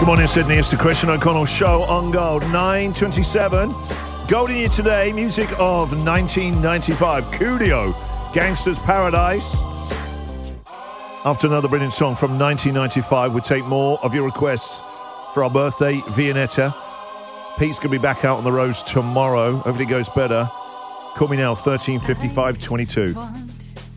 Good morning, Sydney. It's the Christian O'Connell Show on Gold. 9:27. Gold in you today. Music of 1995. Coolio, Gangster's Paradise. After another brilliant song from 1995, we'll take more of your requests for our birthday, Viennetta. Pete's going to be back out on the roads tomorrow. Hopefully it goes better. Call me now, 1355 22.